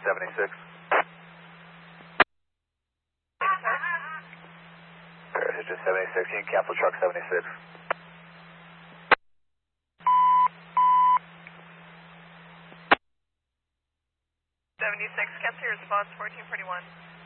76. Just 76, you can cancel truck 76. 76, cancel your response, 1441.